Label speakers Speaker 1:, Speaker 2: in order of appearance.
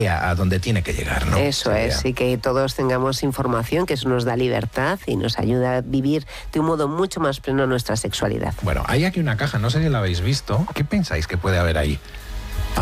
Speaker 1: a donde tiene que llegar, ¿no?
Speaker 2: Eso es, y que todos tengamos información, que eso nos da libertad y nos ayuda a vivir de un modo mucho más pleno nuestra sexualidad.
Speaker 1: Bueno, hay aquí una caja, no sé si la habéis visto. ¿Qué pensáis que puede haber ahí?